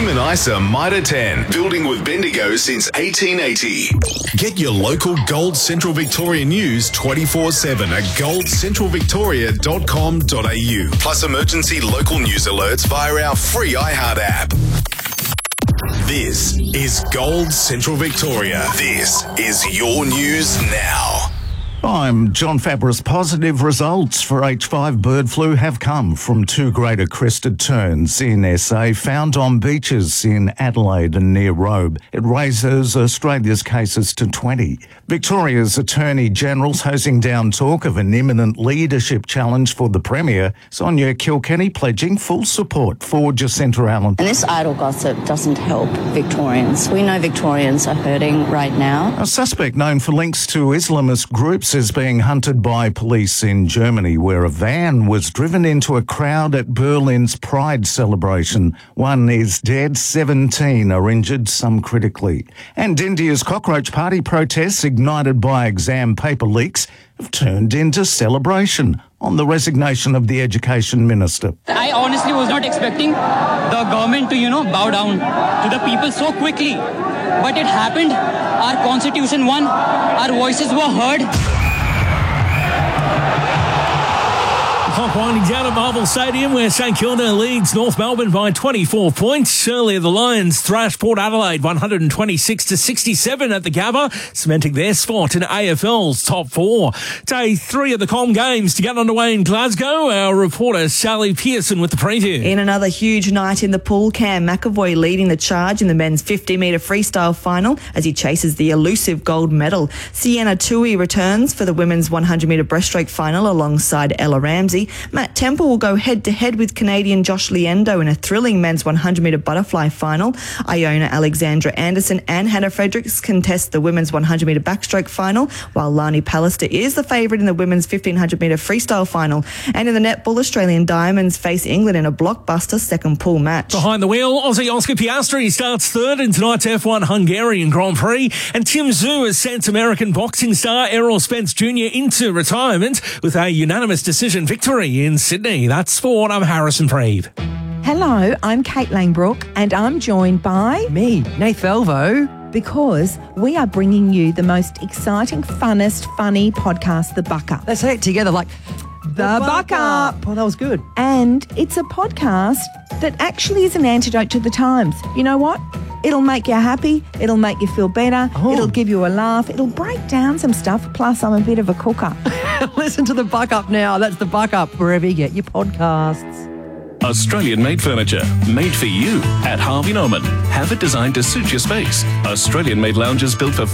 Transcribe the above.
Human ISA Mitre 10, building with Bendigo since 1880. Get your local Gold Central Victoria news 24/7 at goldcentralvictoria.com.au. Plus emergency local news alerts via our free iHeart app. This is Gold Central Victoria. This is your news now. I'm John Fabris. Positive results for H5 bird flu have come from two greater crested terns in SA found on beaches in Adelaide and near Robe. It raises Australia's cases to 20. Victoria's Attorney General's hosing down talk of an imminent leadership challenge for the Premier. Sonia Kilkenny pledging full support for Jacinta Allen. And this idle gossip doesn't help Victorians. We know Victorians are hurting right now. A suspect known for links to Islamist groups is being hunted by police in Germany, where a van was driven into a crowd at Berlin's Pride celebration. One is dead, 17 are injured, some critically. And India's Cockroach Party protests, ignited by exam paper leaks, have turned into celebration on the resignation of the Education Minister. I honestly was not expecting the government to, bow down to the people so quickly. But it happened. Our constitution won. Our voices were heard. Clock winding down at Marvel Stadium, where St Kilda leads North Melbourne by 24 points. Earlier, the Lions thrashed Port Adelaide 126-67 at the Gabba, cementing their spot in AFL's top four. Day 3 of the Com Games to get underway in Glasgow. Our reporter Sally Pearson with the preview. In another huge night in the pool, Cam McAvoy leading the charge in the men's 50-metre freestyle final as he chases the elusive gold medal. Sienna Tui returns for the women's 100-metre breaststroke final alongside Ella Ramsey. Matt Temple will go head-to-head with Canadian Josh Liendo in a thrilling men's 100-metre butterfly final. Iona Alexandra Anderson and Hannah Fredericks contest the women's 100-metre backstroke final, while Lani Pallister is the favourite in the women's 1500-metre freestyle final. And in the netball, Australian Diamonds face England in a blockbuster second pool match. Behind the wheel, Aussie Oscar Piastri starts third in tonight's F1 Hungarian Grand Prix, and Tim Tszyu has sent American boxing star Errol Spence Jr. into retirement with a unanimous decision victory in Sydney. That's sport. I'm Harrison Preeve. Hello, I'm Kate Langbrook, and I'm joined by me, Nath Velvo. Because we are bringing you the most exciting, funnest, funny podcast, The Buck Up. Let's say it together like The Buck Up. Oh, that was good. And it's a podcast that actually is an antidote to the times. You know what? It'll make you happy. It'll make you feel better. Oh. It'll give you a laugh. It'll break down some stuff. Plus, I'm a bit of a cooker. Listen to The Buck Up now. That's The Buck Up, wherever you get your podcasts. Australian-made furniture, made for you at Harvey Norman. Have it designed to suit your space. Australian-made lounges built for